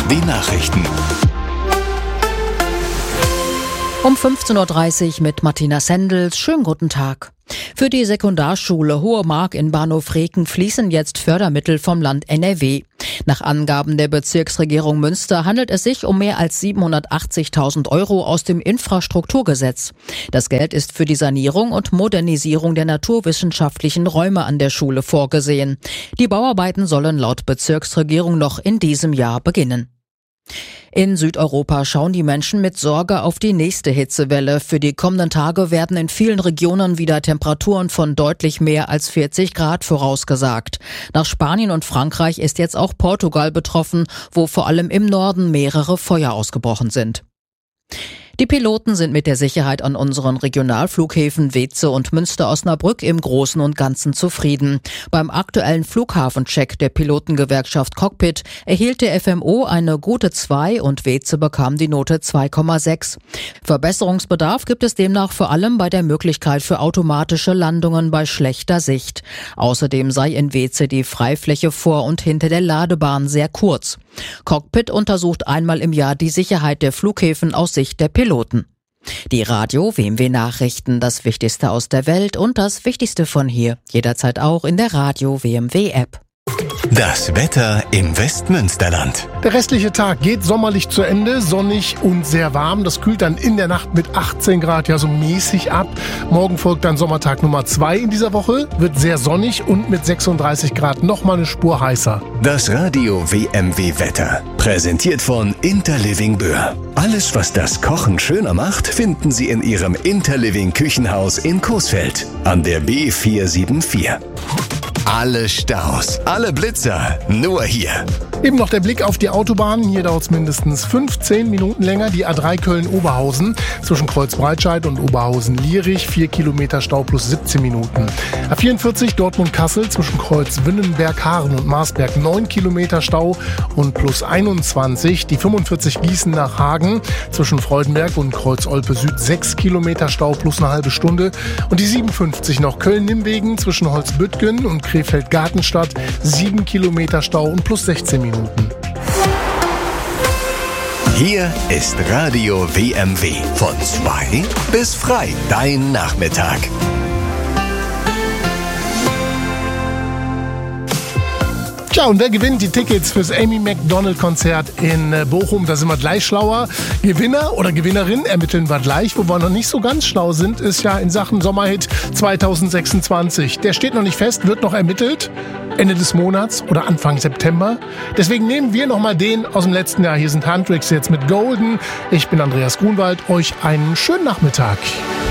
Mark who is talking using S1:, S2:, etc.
S1: Nachrichten.
S2: Um 15.30 Uhr mit Martina Sendels. Schönen guten Tag. Für die Sekundarschule Hohe Mark in Bahnhof Reken fließen jetzt Fördermittel vom Land NRW. Nach Angaben der Bezirksregierung Münster handelt es sich um mehr als 780.000 € aus dem Infrastrukturgesetz. Das Geld ist für die Sanierung und Modernisierung der naturwissenschaftlichen Räume an der Schule vorgesehen. Die Bauarbeiten sollen laut Bezirksregierung noch in diesem Jahr beginnen. In Südeuropa schauen die Menschen mit Sorge auf die nächste Hitzewelle. Für die kommenden Tage werden in vielen Regionen wieder Temperaturen von deutlich mehr als 40 Grad vorausgesagt. Nach Spanien und Frankreich ist jetzt auch Portugal betroffen, wo vor allem im Norden mehrere Feuer ausgebrochen sind. Die Piloten sind mit der Sicherheit an unseren Regionalflughäfen Weeze und Münster-Osnabrück im Großen und Ganzen zufrieden. Beim aktuellen Flughafencheck der Pilotengewerkschaft Cockpit erhielt der FMO eine gute 2 und Weeze bekam die Note 2,6. Verbesserungsbedarf gibt es demnach vor allem bei der Möglichkeit für automatische Landungen bei schlechter Sicht. Außerdem sei in Weeze die Freifläche vor und hinter der Ladebahn sehr kurz. Cockpit untersucht einmal im Jahr die Sicherheit der Flughäfen aus Sicht der Piloten. Die Radio WMW Nachrichten, das Wichtigste aus der Welt und das Wichtigste von hier, jederzeit auch in der Radio WMW App.
S1: Das Wetter im Westmünsterland.
S3: Der restliche Tag geht sommerlich zu Ende, sonnig und sehr warm. Das kühlt dann in der Nacht mit 18 Grad ja so mäßig ab. Morgen folgt dann Sommertag Nummer 2 in dieser Woche, wird sehr sonnig und mit 36 Grad nochmal eine Spur heißer.
S1: Das Radio WMW Wetter, präsentiert von Interliving Böhr. Alles, was das Kochen schöner macht, finden Sie in Ihrem Interliving Küchenhaus in Coesfeld an der B474. Alle Staus, alle Blitzer, nur hier.
S3: Eben noch der Blick auf die Autobahn. Hier dauert es mindestens 15 Minuten länger. Die A3 Köln-Oberhausen zwischen Kreuzbreitscheid und Oberhausen-Lierich. 4 Kilometer Stau plus 17 Minuten. A44 Dortmund-Kassel zwischen Kreuz Winnenberg-Haaren und Marsberg. 9 Kilometer Stau und plus 21. Die 45 Gießen nach Hagen zwischen Freudenberg und Kreuz-Olpe-Süd. 6 Kilometer Stau plus eine halbe Stunde. Und die 57 noch Köln-Nimwegen zwischen Holzbüttgen und Krefeld-Gartenstadt. 7 Kilometer Stau und plus 16 Minuten.
S1: Hier ist Radio WMW. Von 2 bis frei. Dein Nachmittag.
S3: Tja, und wer gewinnt die Tickets fürs Amy Macdonald-Konzert in Bochum? Da sind wir gleich schlauer. Gewinner oder Gewinnerin ermitteln wir gleich. Wo wir noch nicht so ganz schlau sind, ist ja in Sachen Sommerhit 2026. Der steht noch nicht fest, wird noch ermittelt. Ende des Monats oder Anfang September. Deswegen nehmen wir nochmal den aus dem letzten Jahr. Hier sind Handtricks jetzt mit Golden. Ich bin Andreas Grunwald. Euch einen schönen Nachmittag.